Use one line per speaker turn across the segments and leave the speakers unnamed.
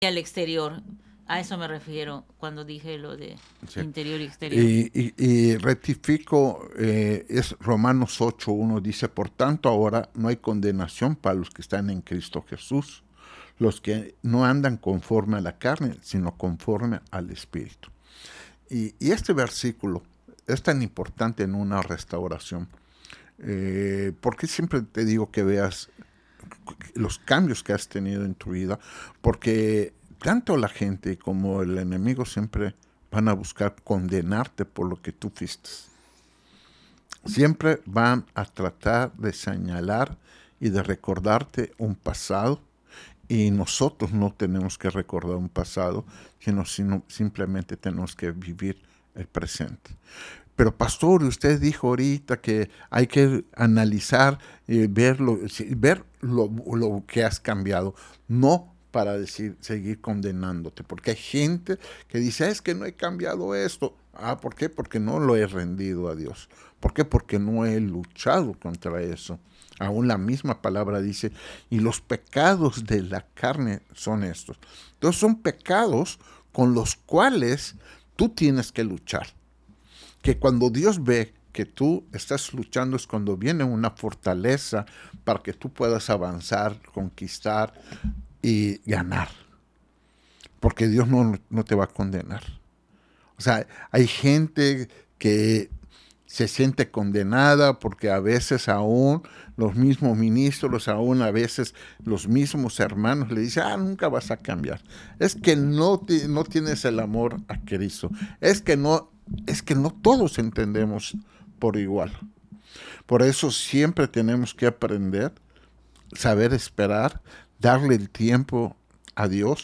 al exterior. A eso me refiero cuando dije lo de
Sí.
interior y exterior.
Y rectifico, es Romanos 8:1, dice, por tanto ahora no hay condenación para los que están en Cristo Jesús, los que no andan conforme a la carne, sino conforme al Espíritu. Y este versículo es tan importante en una restauración, porque siempre te digo que veas los cambios que has tenido en tu vida, porque tanto la gente como el enemigo siempre van a buscar condenarte por lo que tú fuiste. Siempre van a tratar de señalar y de recordarte un pasado, y nosotros no tenemos que recordar un pasado, sino simplemente tenemos que vivir el presente. Pero pastor, usted dijo ahorita que hay que analizar, ver lo que has cambiado, no para decir, seguir condenándote, porque hay gente que dice, es que no he cambiado esto. ¿Por qué? Porque no lo he rendido a Dios. ¿Por qué? Porque no he luchado contra eso. Aún la misma palabra dice, y los pecados de la carne son estos. Entonces son pecados con los cuales tú tienes que luchar. Que cuando Dios ve que tú estás luchando es cuando viene una fortaleza para que tú puedas avanzar, conquistar y ganar. Porque Dios no te va a condenar. O sea, hay gente que se siente condenada porque a veces aún los mismos ministros, aún a veces los mismos hermanos le dicen, nunca vas a cambiar. Es que no tienes el amor a Cristo. Es que no todos entendemos por igual. Por eso siempre tenemos que aprender, saber esperar, darle el tiempo a Dios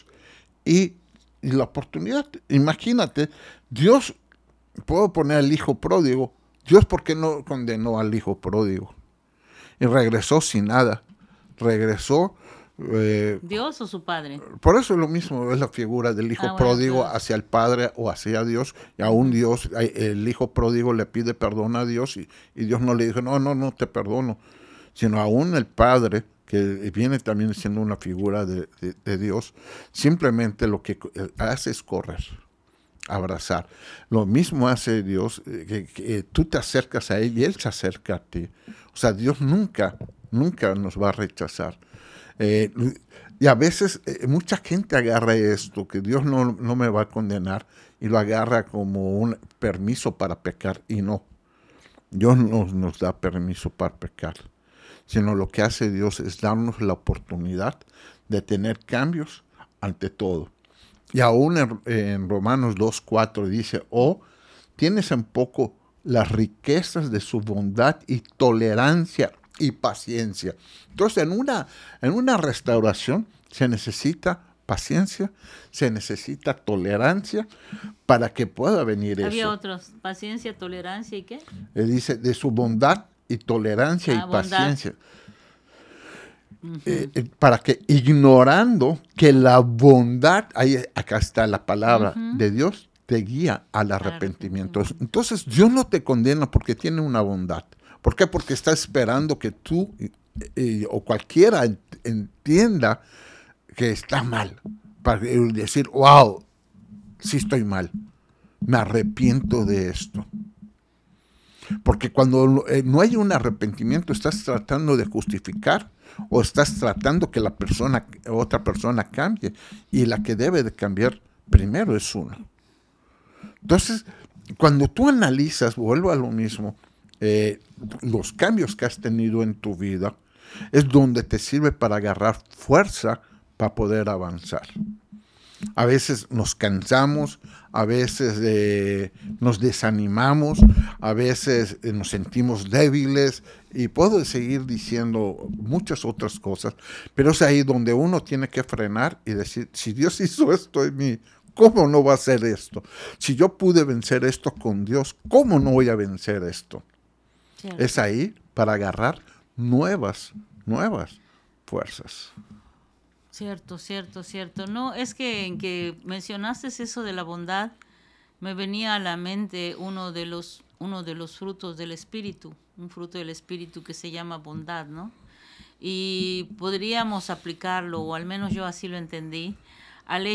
y la oportunidad. Imagínate, Dios, puedo poner al hijo pródigo. Dios, ¿por qué no condenó al hijo pródigo? Y regresó sin nada. Regresó.
¿Dios o su padre?
Por eso es lo mismo, es la figura del hijo
Bueno,
pródigo
claro.
hacia el padre o hacia Dios. Y aún
Uh-huh.
Dios, el hijo pródigo le pide perdón a Dios y Dios no le dijo, no te perdono. Sino aún el padre, que viene también siendo una figura de Dios, simplemente lo que hace es correr, abrazar. Lo mismo hace Dios, que tú te acercas a Él y Él se acerca a ti. O sea, Dios nunca nos va a rechazar. Eh, y a veces mucha gente agarra esto, que Dios no me va a condenar, y lo agarra como un permiso para pecar, y no. Dios no nos da permiso para pecar, sino lo que hace Dios es darnos la oportunidad de tener cambios ante todo. Y aún en Romanos 2:4 dice, tienes en poco las riquezas de su bondad y tolerancia y paciencia. Entonces, en una restauración se necesita paciencia, se necesita tolerancia para que pueda venir
Había
eso.
otros, paciencia, tolerancia y qué.
Dice, de su bondad y tolerancia y
Bondad.
paciencia.
Uh-huh.
Para que ignorando que la bondad, acá está la palabra
Uh-huh.
de Dios, te guía al
Al
arrepentimiento.
arrepentimiento.
Entonces Dios no te condena porque tiene una bondad. ¿Por qué? Porque está esperando que tú o cualquiera entienda que está mal. Para decir, wow, sí estoy mal. Me arrepiento de esto. Porque cuando no hay un arrepentimiento, estás tratando de justificar o estás tratando que otra persona cambie. Y la que debe de cambiar primero es uno. Entonces, cuando tú analizas, vuelvo a lo mismo, los cambios que has tenido en tu vida, es donde te sirve para agarrar fuerza para poder avanzar. A veces nos cansamos, a veces nos desanimamos, a veces nos sentimos débiles y puedo seguir diciendo muchas otras cosas, pero es ahí donde uno tiene que frenar y decir, si Dios hizo esto en mí, ¿cómo no va a hacer esto? Si yo pude vencer esto con Dios, ¿cómo no voy a vencer esto? Es
Cierto.
ahí para agarrar nuevas fuerzas.
Cierto, cierto, cierto. No, es que en que mencionaste eso de la bondad, me venía a la mente uno de los frutos del espíritu, un fruto del espíritu que se llama bondad, ¿no? Y podríamos aplicarlo, o al menos yo así lo entendí, al